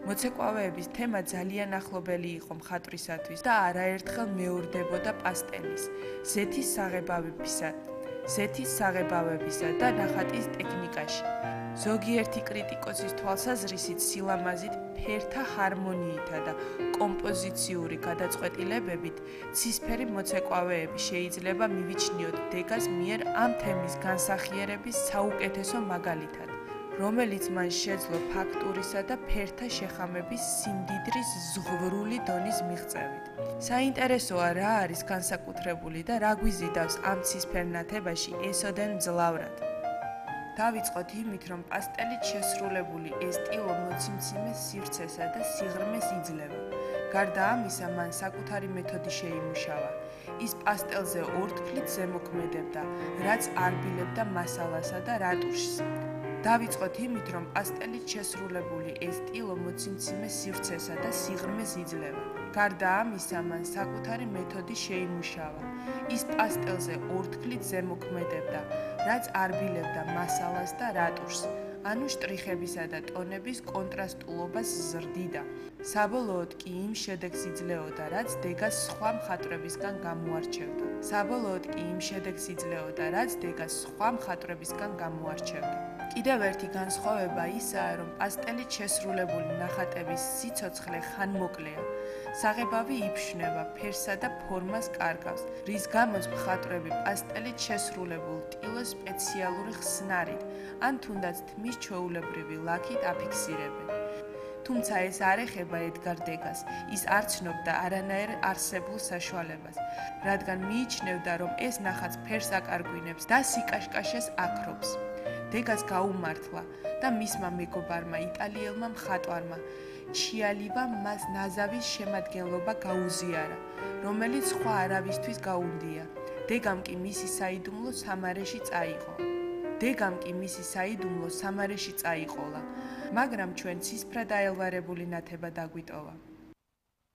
მოცეკვავეების თემა ძალიან ახლობელი იყო მხატვრისათვის და არაერთხელ მეორდებოდა პასტელის, ზეთის საღებავებისა და ნახატის ტექნიკაში. ზოგიერთი კრიტიკოსის თვალსაზრისით სილამაზით, ფერთა ჰარმონიითა და კომპოზიციური გადაწყვეტილებებით ცისფერი მოცეკვავეები შეიძლება მივიჩნიოთ დეგას მიერ ამ თემის განსახიერების საუკეთესო მაგალითად, რომელიც მან შეძლო ფაქტურისა და ფერთა შეხამების სიმდიდრის ზღვრული დონის მიღწევით. საინტერესოა რა არის განსაკუთრებული და რა გვიზიდავს ამ ცისფერ ნათებაში ესოდენ მძლავრად. დავიწყოთ იმით, რომ პასტელით შესრულებული ეს ტილო მოციმციმე სივრცესა და სიღრმეს იძლევა. გარდა ამისა, მან საკუთარი მეთოდი შეიმუშავა. ის პასტელზე ორთქლით ზემოქმედებდა, რაც არბილებდა მასალასა და რატუშს. დავიწყოთ იმით, რომ პასტელით შესრულებული ეს ტილო მოციმციმე სივრცესა და სიღრმეს იძლევა. გარდა ამისა, მან საკუთარი მეთოდი შეიმუშავა. ის პასტელზე ორთქლით ზემოქმედებდა, რაც არბილებდა მასალას და რატუშს, ანუ შტრიხებისა და ტონების კონტრასტულობას ზრდიდა. საბოლოოდ კი იმ შედეგს იძლეოდა, რაც დეგას სხვა მხატვრებისგან გამოარჩევდა. კიდევ ერთი განსხვავება ისაა, რომ პასტელით შესრულებული ნახატების სიცოცხლე ხანმოკლეა. საღებავი იფშნება, ფერსა და ფორმას კარგავს, რის გამოც მხატვრები პასტელით შესრულებულ ტილოს სპეციალური ხსნარით, ან თუნდაც თმის ჩვეულებრივი ლაქით აფიქსირებენ. თუმცა ეს არ ეხება ედგარ დეგას, ის არ ცნობდა არანაირ არსებულ საშუალებას, რადგან მიიჩნევდა, რომ ეს ნახატს ფერს აკარგვინებს და სიკაშკაშეს აქრობს. დეგას გაუმართლა და მისმა მეგობარმა იტალიელმა მხატვარმა ჩიალივამ მას ნაზავის შემადგენლობა გაუზიარა, რომელიც სხვა არავისთვის გაუნდია. დეგამ კი მისი საიდუმლო სამარეში წაიყოლა, მაგრამ ჩვენ ცისფრად აელვარებული ნათება დაგვიტოვა.